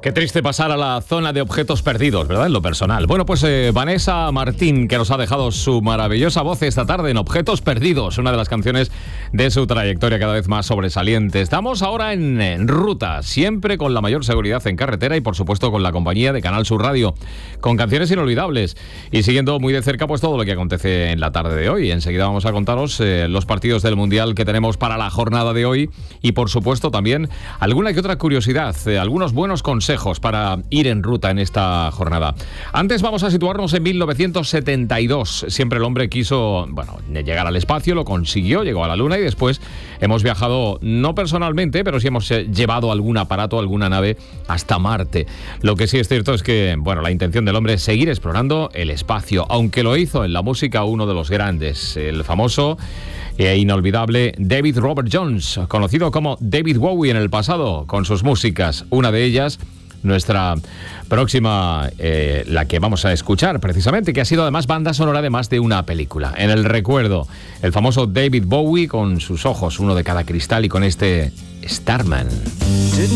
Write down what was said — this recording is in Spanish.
Qué triste pasar a la zona de objetos perdidos, ¿verdad? En lo personal. Bueno, pues Vanessa Martín, que nos ha dejado su maravillosa voz esta tarde en Objetos Perdidos, una de las canciones de su trayectoria cada vez más sobresaliente. Estamos ahora en ruta, siempre con la mayor seguridad en carretera y, por supuesto, con la compañía de Canal Sur Radio, con canciones inolvidables y siguiendo muy de cerca pues todo lo que acontece en la tarde de hoy. Enseguida vamos a contaros los partidos del Mundial que tenemos para la jornada de hoy y, por supuesto, también alguna que otra curiosidad, algunos buenos consejos para ir en ruta en esta jornada. Antes vamos a situarnos en 1972. Siempre el hombre quiso, llegar al espacio, lo consiguió, llegó a la Luna y después hemos viajado, no personalmente, pero sí hemos llevado algún aparato, alguna nave hasta Marte. Lo que sí es cierto es que, la intención del hombre es seguir explorando el espacio, aunque lo hizo en la música uno de los grandes, el famoso e inolvidable David Robert Jones, conocido como David Bowie en el pasado, con sus músicas. Una de ellas, nuestra próxima, la que vamos a escuchar precisamente, que ha sido además banda sonora de más de una película. En el recuerdo, el famoso David Bowie con sus ojos, uno de cada cristal, y con este Starman.